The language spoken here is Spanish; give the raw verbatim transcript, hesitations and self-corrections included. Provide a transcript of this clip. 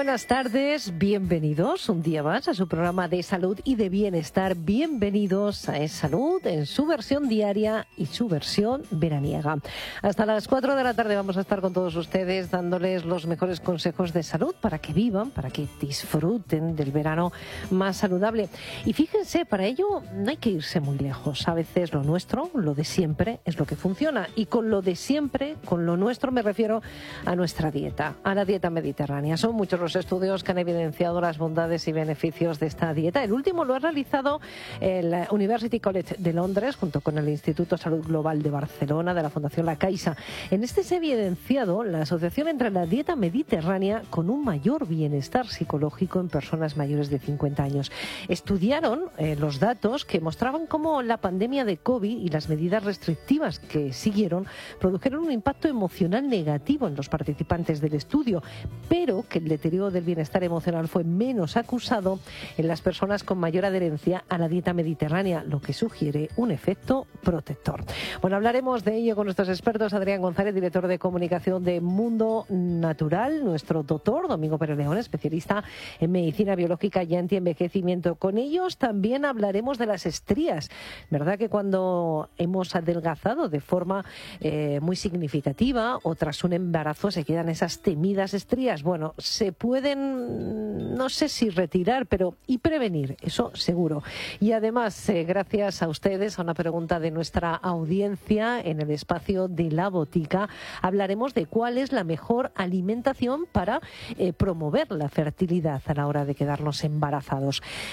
buenas tardes, bienvenidos un día más a su programa de salud y de bienestar. Bienvenidos a Es Salud en su versión diaria y su versión veraniega. Hasta las cuatro de la tarde vamos a estar con todos ustedes dándoles los mejores consejos de salud para que vivan, para que disfruten del verano más saludable. Y fíjense, para ello no hay que irse muy lejos. A veces lo nuestro, lo de siempre, es lo que funciona. Y con lo de siempre, con lo nuestro me refiero a nuestra dieta, a la dieta mediterránea. Son muchos los estudios que han evidenciado las bondades y beneficios de esta dieta. El último lo ha realizado el University College de Londres junto con el Instituto Salud Global de Barcelona de la Fundación La Caixa. En este se ha evidenciado la asociación entre la dieta mediterránea con un mayor bienestar psicológico en personas mayores de cincuenta años. Estudiaron eh, los datos que mostraban cómo la pandemia de COVID y las medidas restrictivas que siguieron produjeron un impacto emocional negativo en los participantes del estudio, pero que el deterioro del bienestar emocional fue menos acusado en las personas con mayor adherencia a la dieta mediterránea, lo que sugiere un efecto protector. Bueno, hablaremos de ello con nuestros expertos. Adrián González, director de comunicación de Mundo Natural, nuestro doctor Domingo Pérez León, especialista en medicina biológica y antienvejecimiento. Con ellos también hablaremos de las estrías. ¿Verdad que cuando hemos adelgazado de forma eh, muy significativa o tras un embarazo se quedan esas temidas estrías? Bueno, se pueden, no sé si retirar, pero y prevenir, eso seguro. Y además, eh, gracias a ustedes, a una pregunta de nuestra audiencia en el espacio de la botica, hablaremos de cuál es la mejor alimentación para eh, promover la fertilidad a la hora de quedarnos embarazados.